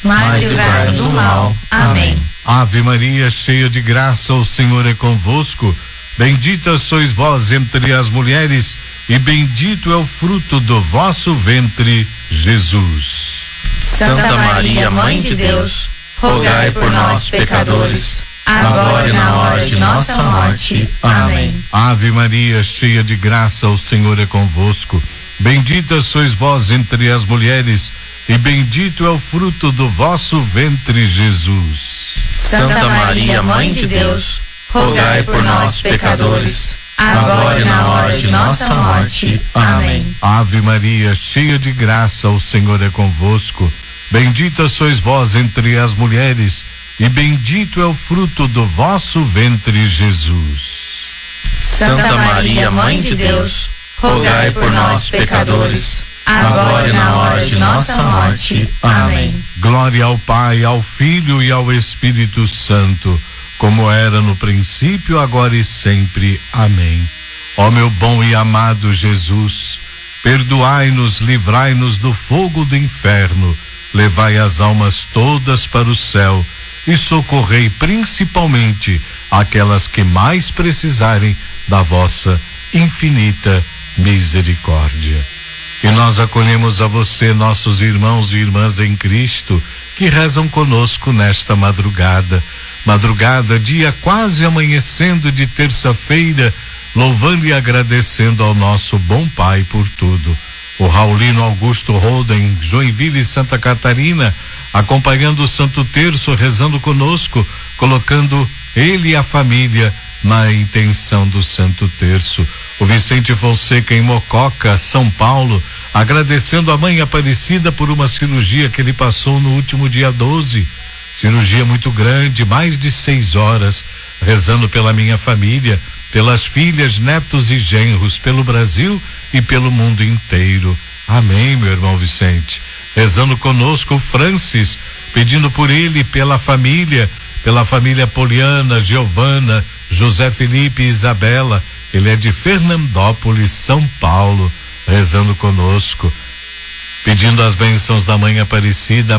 mas livrai-nos do mal. Amém. Ave Maria, cheia de graça, o Senhor é convosco. Bendita sois vós entre as mulheres, e bendito é o fruto do vosso ventre, Jesus. Santa Maria, Mãe de Deus, rogai por nós, pecadores, agora e na hora de nossa morte. Amém. Ave Maria, cheia de graça, o Senhor é convosco. Bendita sois vós entre as mulheres, e bendito é o fruto do vosso ventre, Jesus. Santa Maria, Mãe de Deus, rogai por nós, pecadores, agora e na hora de nossa morte. Amém. Ave Maria, cheia de graça, o Senhor é convosco. Bendita sois vós entre as mulheres, e bendito é o fruto do vosso ventre, Jesus. Santa Maria, Mãe de Deus, rogai por nós, pecadores, agora e na hora de nossa morte. Amém. Glória ao Pai, ao Filho e ao Espírito Santo, como era no princípio, agora e sempre. Amém. Ó meu bom e amado Jesus, perdoai-nos, livrai-nos do fogo do inferno, levai as almas todas para o céu e socorrei principalmente aquelas que mais precisarem da vossa infinita misericórdia. E nós acolhemos a você, nossos irmãos e irmãs em Cristo, que rezam conosco nesta madrugada, dia quase amanhecendo de terça-feira, louvando e agradecendo ao nosso bom Pai por tudo. O Raulino Augusto Roda, em Joinville, Santa Catarina, acompanhando o Santo Terço, rezando conosco, colocando ele e a família na intenção do Santo Terço. O Vicente Fonseca, em Mococa, São Paulo, agradecendo a Mãe Aparecida por uma cirurgia que ele passou no último dia 12. Cirurgia muito grande, mais de 6 horas, rezando pela minha família, pelas filhas, netos e genros, pelo Brasil e pelo mundo inteiro. Amém, meu irmão Vicente. Rezando conosco, Francis, pedindo por ele, pela família Poliana, Giovana, José Felipe e Isabela. Ele é de Fernandópolis, São Paulo, rezando conosco, pedindo as bênçãos da Mãe Aparecida.